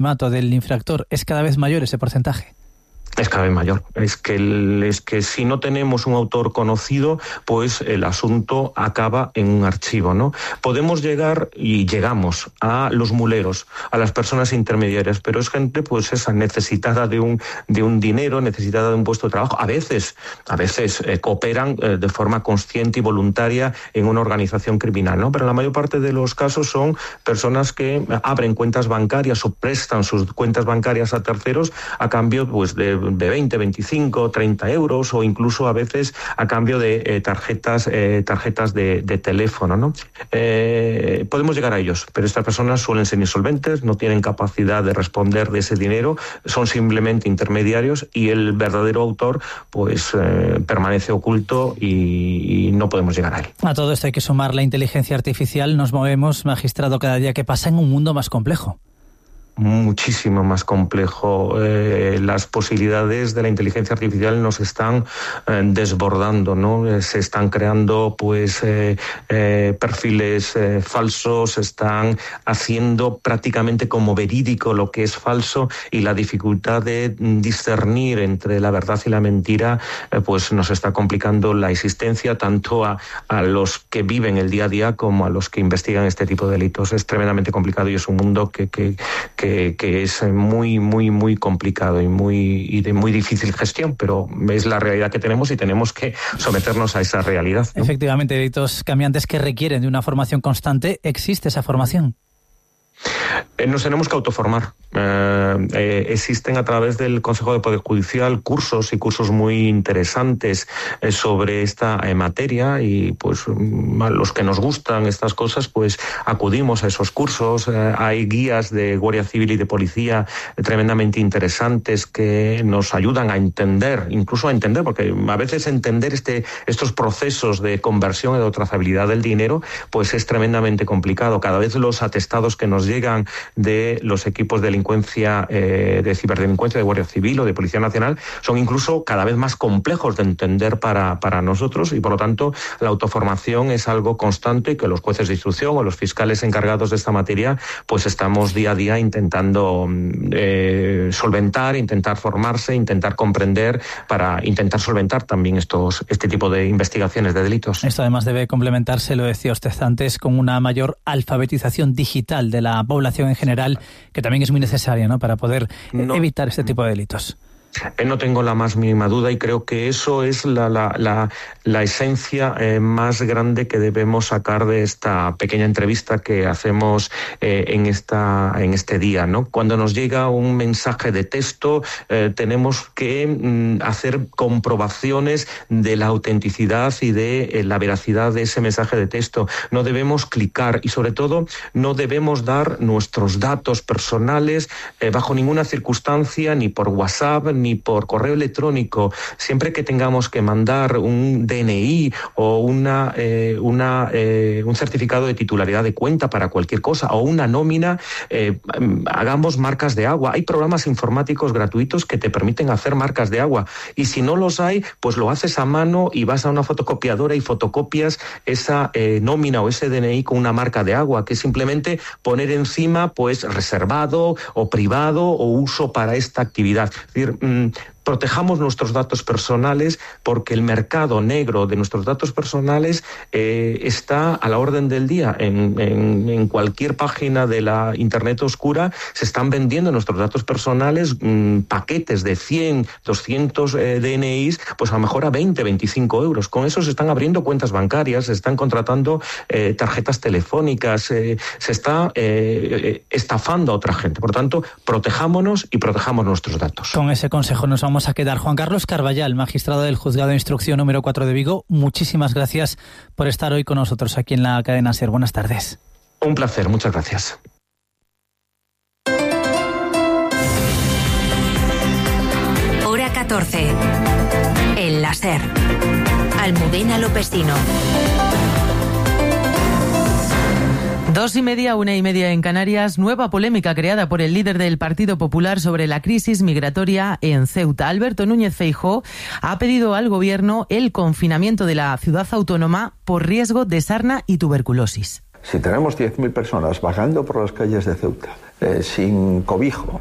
del infractor, ¿es cada vez mayor ese porcentaje? Es cada vez mayor. Es que si no tenemos un autor conocido, pues el asunto acaba en un archivo, ¿no? Podemos llegar y llegamos a los muleros, a las personas intermediarias, pero es gente pues esa necesitada de un dinero, necesitada de un puesto de trabajo. A veces cooperan de forma consciente y voluntaria en una organización criminal, ¿no? Pero en la mayor parte de los casos son personas que abren cuentas bancarias o prestan sus cuentas bancarias a terceros a cambio pues de 20, 25, 30 euros o incluso a veces a cambio de tarjetas de teléfono, ¿no? Podemos llegar a ellos, pero estas personas suelen ser insolventes, no tienen capacidad de responder de ese dinero, son simplemente intermediarios y el verdadero autor pues permanece oculto y no podemos llegar a él. A todo esto hay que sumar la inteligencia artificial. Nos movemos, magistrado, cada día que pasa en un mundo más complejo. Muchísimo más complejo. Las posibilidades de la inteligencia artificial nos están desbordando, ¿no? Se están creando pues perfiles falsos, se están haciendo prácticamente como verídico lo que es falso, y la dificultad de discernir entre la verdad y la mentira pues nos está complicando la existencia tanto a los que viven el día a día como a los que investigan este tipo de delitos. Es tremendamente complicado y es un mundo que es muy, muy, muy complicado y de muy difícil gestión, pero es la realidad que tenemos y tenemos que someternos a esa realidad, ¿no? Efectivamente, delitos cambiantes que requieren de una formación constante. ¿Existe esa formación? Nos tenemos que autoformar. Existen a través del Consejo de Poder Judicial cursos muy interesantes sobre esta materia, y pues a los que nos gustan estas cosas pues acudimos a esos cursos. Hay guías de Guardia Civil y de Policía tremendamente interesantes que nos ayudan a entender, porque a veces entender estos procesos de conversión y de trazabilidad del dinero pues es tremendamente complicado. Cada vez los atestados que nos llegan de los equipos de delincuencia, de ciberdelincuencia de Guardia Civil o de Policía Nacional son incluso cada vez más complejos de entender para nosotros, y por lo tanto la autoformación es algo constante que los jueces de instrucción o los fiscales encargados de esta materia pues estamos día a día intentando solventar, intentar formarse, intentar comprender para intentar solventar también este tipo de investigaciones de delitos. Esto además debe complementarse, lo decía usted antes, con una mayor alfabetización digital de la población en general, que también es muy necesaria, ¿no?, para poder evitar este tipo de delitos. No tengo la más mínima duda, y creo que eso es la esencia más grande que debemos sacar de esta pequeña entrevista que hacemos en este día, ¿no? Cuando nos llega un mensaje de texto, tenemos que hacer comprobaciones de la autenticidad y de la veracidad de ese mensaje de texto. No debemos clicar y, sobre todo, no debemos dar nuestros datos personales bajo ninguna circunstancia, ni por WhatsApp, ni por correo electrónico. Siempre que tengamos que mandar un DNI o un certificado de titularidad de cuenta para cualquier cosa o una nómina, hagamos marcas de agua. Hay programas informáticos gratuitos que te permiten hacer marcas de agua, y si no los hay, pues lo haces a mano y vas a una fotocopiadora y fotocopias esa nómina o ese DNI con una marca de agua, que es simplemente poner encima pues reservado o privado o uso para esta actividad. Es decir, protejamos nuestros datos personales, porque el mercado negro de nuestros datos personales está a la orden del día. En cualquier página de la Internet oscura se están vendiendo nuestros datos personales, paquetes de 100, 200 DNIs, pues a lo mejor a 20, 25 euros. Con eso se están abriendo cuentas bancarias, se están contratando tarjetas telefónicas, se está estafando a otra gente. Por lo tanto, protejámonos y protejamos nuestros datos. Con ese consejo nos vamos a quedar. Juan Carlos Carballal, magistrado del Juzgado de Instrucción número 4 de Vigo, muchísimas gracias por estar hoy con nosotros aquí en la cadena SER. Buenas tardes. Un placer, muchas gracias. Hora 14. En la SER. Almudena Lopestino. 2:30, 1:30 en Canarias. Nueva polémica creada por el líder del Partido Popular sobre la crisis migratoria en Ceuta. Alberto Núñez Feijóo ha pedido al gobierno el confinamiento de la ciudad autónoma por riesgo de sarna y tuberculosis. Si tenemos 10.000 personas vagando por las calles de Ceuta sin cobijo,